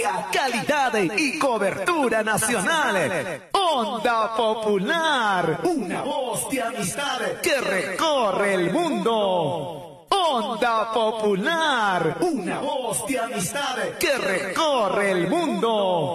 excelencia, calidad y cobertura nacional. Onda Popular, una voz de amistad que recorre el mundo. Onda Popular, una voz de amistad que recorre el mundo.